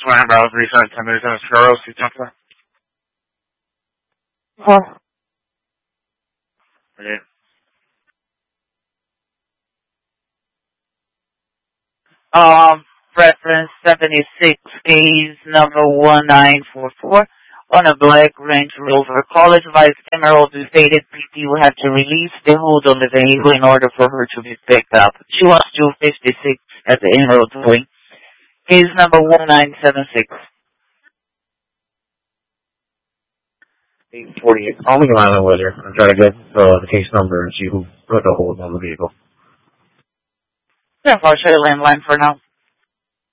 Plan Browse Reset 10 days in Oscuro, see template. Okay. Reference 76 case number 1944 on a black Range Rover. College Vice Emerald stated PT will have to release the hood on the vehicle in order for her to be picked up. She wants to 56 at the Emerald Towing. Case number 1976. 848. I'll make a line with her and try to get the case number and see who put the hold on the vehicle. Yeah, I'll show you landline for now.